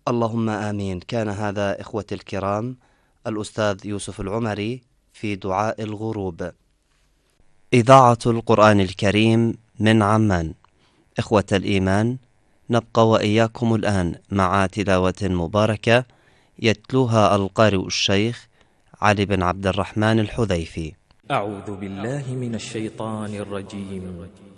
اللهم آمين. كان هذا إخوتي الكرام الأستاذ يوسف العمري في دعاء الغروب. إذاعة القرآن الكريم من عمان. إخوة الإيمان، نبقى وإياكم الآن مع تلاوة مباركة يتلوها القارئ الشيخ علي بن عبد الرحمن الحذيفي. أعوذ بالله من الشيطان الرجيم.